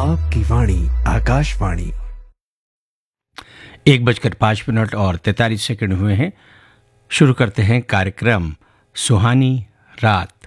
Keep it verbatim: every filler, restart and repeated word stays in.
आपकी वाणी आकाशवाणी। एक बजकर पाँच मिनट और तैंतालीस सेकंड हुए हैं। शुरू करते हैं कार्यक्रम सुहानी रात।